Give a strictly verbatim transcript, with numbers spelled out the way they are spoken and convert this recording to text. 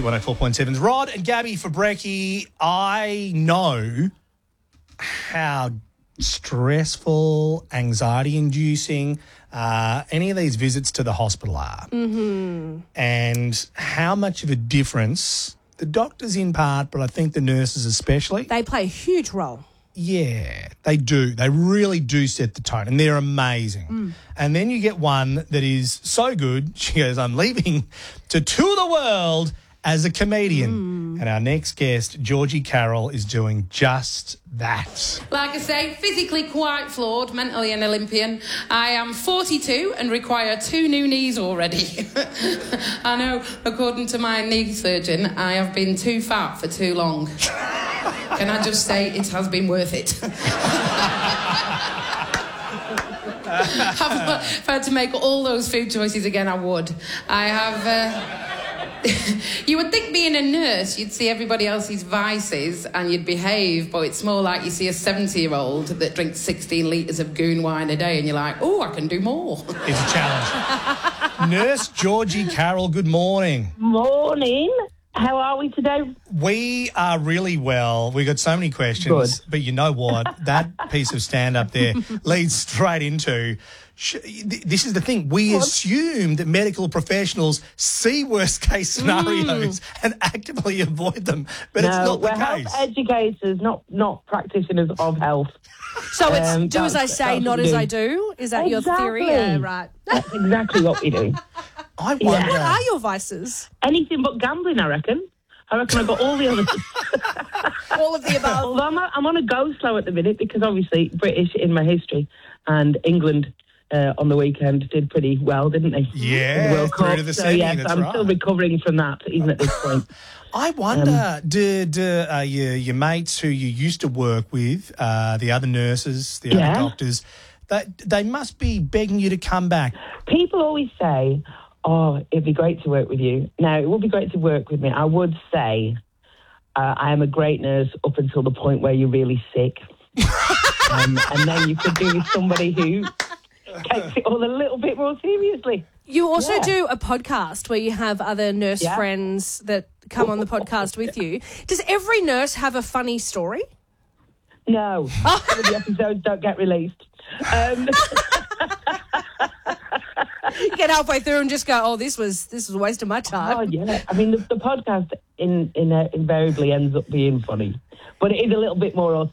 one oh four point seven's Rod and Gabby for brekkie. I know how stressful, anxiety-inducing uh, any of these visits to the hospital are. Mm-hmm. And how much of a difference, the doctors in part, but I think the nurses especially. They play a huge role. Yeah, they do. They really do set the tone, and they're amazing. Mm. And then you get one that is so good, she goes, I'm leaving to tour the world as a comedian. Mm. And our next guest, Georgie Carroll, is doing just that. Like I say, physically quite flawed, mentally an Olympian. I am forty-two and require two new knees already. I know, according to my knee surgeon, I have been too fat for too long. Can I just say it has been worth it? I've, if I had to make all those food choices again, I would. I have... Uh, you would think being a nurse, you'd see everybody else's vices and you'd behave, but it's more like you see a seventy-year-old that drinks sixteen litres of goon wine a day and you're like, oh, I can do more. It's a challenge. Nurse Georgie Carroll, good morning. Morning. How are we today? We are really well. We've got so many questions, Good. but you know what? That piece of stand-up there leads straight into... This is the thing. We What? assume that medical professionals see worst-case scenarios and actively avoid them, but no, it's not we're the health case. educators, not not practitioners of health. So it's Um, do as I that's- say, that's not what as we I do. do? Is that your theory? Exactly. Yeah, right. That's exactly what we do. I Yeah. wonder... What are your vices? Anything but gambling, I reckon. I reckon I've got all the others. All of the above. Although I'm, I'm on a go slow at the minute because obviously British in my history and England uh, on the weekend did pretty well, didn't they? Yeah, In the World through Cup. to the so, semi, yes, that's I'm right. still recovering from that, even at this point. I wonder, do, do uh, your, your mates who you used to work with, uh, the other nurses, the Yeah. other doctors, that they must be begging you to come back. People always say, oh, it'd be great to work with you. Now, it would be great to work with me. I would say uh, I am a great nurse up until the point where you're really sick. um, and then you could do with somebody who takes it all a little bit more seriously. You also Yeah. do a podcast where you have other nurse Yeah. friends that come on the podcast with you. Does every nurse have a funny story? No, some of the episodes don't get released. Um, You get halfway through and just go, oh, this was this was a waste of my time. oh, yeah. I mean, the, the podcast in, in uh, invariably ends up being funny, but it is a little bit more